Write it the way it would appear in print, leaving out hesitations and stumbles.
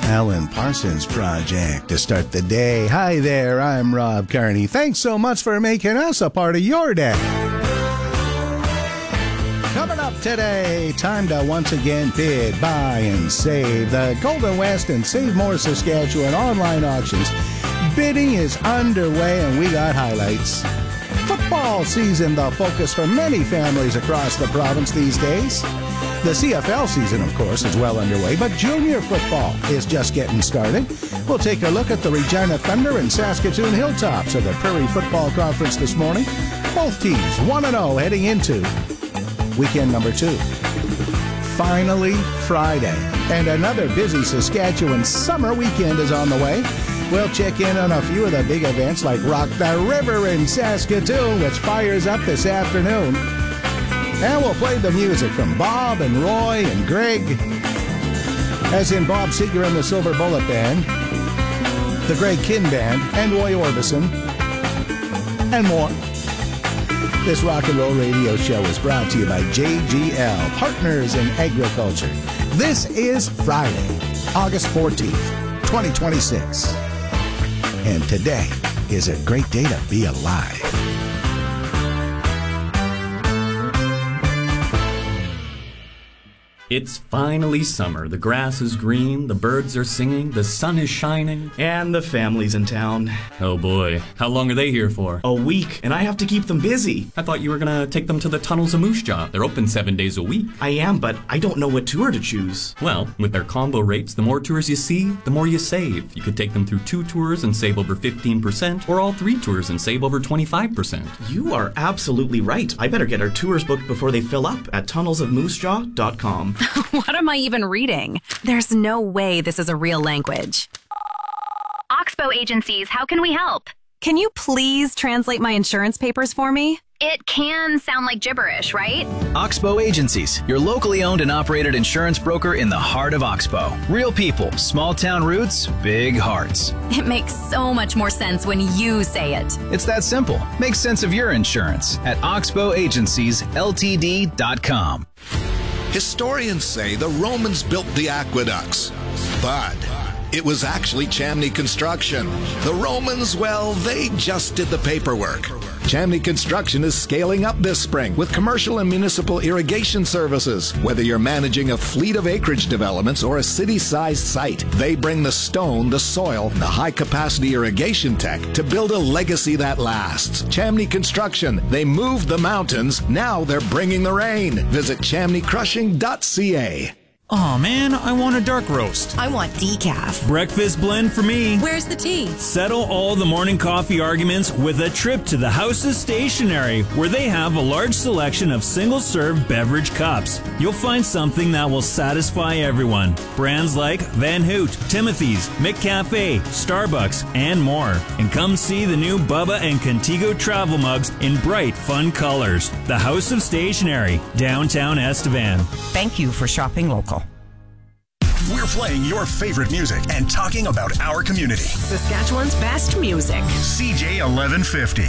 Alan Parsons Project to start the day. Hi there, I'm Rob Carney. Thanks so much for making us a part of your day. Coming up today, time to once again bid, buy, and save. The Golden West and Save More Saskatchewan online auctions. Bidding is underway and we got highlights. Football season, the focus for many families across the province these days. The CFL season, of course, is well underway, but junior football is just getting started. We'll take a look at the Regina Thunder and Saskatoon Hilltops of the Prairie Football Conference this morning. Both teams 1-0 heading into weekend number 2. Finally, Friday, and another busy Saskatchewan summer weekend is on the way. We'll check in on a few of the big events like Rock the River in Saskatoon, which fires up this afternoon. And we'll play the music from Bob and Roy and Greg, as in Bob Seeger and the Silver Bullet Band, the Greg Kinn Band, and Roy Orbison, and more. This rock and roll radio show is brought to you by JGL, Partners in Agriculture. This is Friday, August 14th, 2026. And today is a great day to be alive. It's finally summer. The grass is green, the birds are singing, the sun is shining. And the family's in town. Oh boy, how long are they here for? A week, and I have to keep them busy. I thought you were gonna take them to the Tunnels of Moose Jaw. They're open 7 days a week. I am, but I don't know what tour to choose. Well, with their combo rates, the more tours you see, the more you save. You could take them through 2 tours and save over 15%, or all 3 tours and save over 25%. You are absolutely right. I better get our tours booked before they fill up at tunnelsofmoosejaw.com. What am I even reading? There's no way this is a real language. Oxbow Agencies, how can we help? Can you please translate my insurance papers for me? It can sound like gibberish, right? Oxbow Agencies, your locally owned and operated insurance broker in the heart of Oxbow. Real people, small town roots, big hearts. It makes so much more sense when you say it. It's that simple. Make sense of your insurance at oxbowagenciesltd.com. Historians say the Romans built the aqueducts, but it was actually Chamney Construction. The Romans, well, they just did the paperwork. Chamney Construction is scaling up this spring with commercial and municipal irrigation services. Whether you're managing a fleet of acreage developments or a city-sized site, they bring the stone, the soil, and the high-capacity irrigation tech to build a legacy that lasts. Chamney Construction. They moved the mountains. Now they're bringing the rain. Visit chamneycrushing.ca. Aw, man, I want a dark roast. I want decaf. Breakfast blend for me. Where's the tea? Settle all the morning coffee arguments with a trip to the House of Stationery, where they have a large selection of single-serve beverage cups. You'll find something that will satisfy everyone. Brands like Van Hoot, Timothy's, McCafe, Starbucks, and more. And come see the new Bubba and Contigo travel mugs in bright, fun colors. The House of Stationery, downtown Estevan. Thank you for shopping local. We're playing your favorite music and talking about our community. Saskatchewan's best music. CJ 1150.